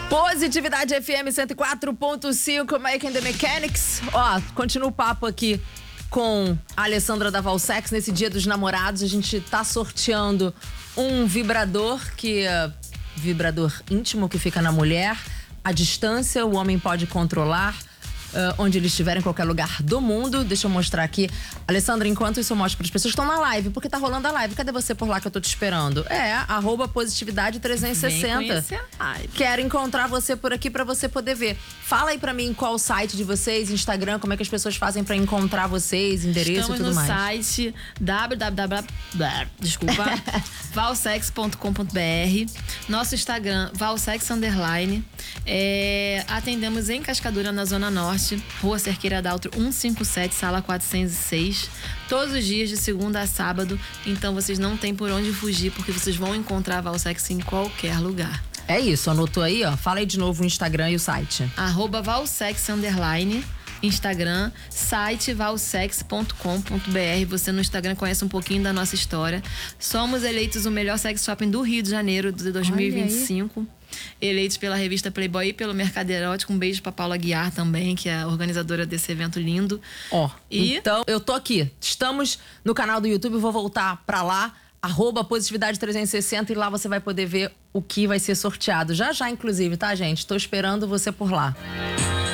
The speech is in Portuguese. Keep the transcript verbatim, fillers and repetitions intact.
Positividade F M cento e quatro ponto cinco, Making the Mechanics. Ó, continua o papo aqui com a Alessandra da Valsex. Nesse Dia dos Namorados, a gente tá sorteando um vibrador que é vibrador íntimo que fica na mulher. À distância, o homem pode controlar uh, onde ele estiver, em qualquer lugar do mundo. Deixa eu mostrar aqui. Alessandra, enquanto isso eu mostro para as pessoas que estão na live, porque tá rolando a live. Cadê você por lá que eu tô te esperando? É, arroba positividade trezentos e sessenta. Quero encontrar você por aqui para você poder ver. Fala aí pra mim qual o site de vocês, Instagram, como é que as pessoas fazem pra encontrar vocês, endereço Estamos e tudo mais. Estamos no site w w w. Desculpa. valsex ponto com ponto b r. Nosso Instagram, valsex underline. É, atendemos em Cascadura, na Zona Norte, Rua Cerqueira Daltro cento e cinquenta e sete, sala quatrocentos e seis. Todos os dias, de segunda a sábado. Então vocês não tem por onde fugir, porque vocês vão encontrar a Valsex em qualquer lugar. É isso, anotou aí, ó. Fala aí de novo o Instagram e o site. Arroba valsex underline. Instagram, site valsex ponto com ponto b r. Você no Instagram conhece um pouquinho da nossa história. Somos eleitos o melhor sex shopping do Rio de Janeiro de dois mil e vinte e cinco. Eleitos pela revista Playboy e pelo Mercado Erótico. Um beijo pra Paula Guiar também, que é a organizadora desse evento lindo. Ó, e... então eu tô aqui. Estamos no canal do YouTube, vou voltar pra lá. Arroba Positividade trezentos e sessenta, e lá você vai poder ver o que vai ser sorteado. Já já, inclusive, tá, gente? Tô esperando você por lá.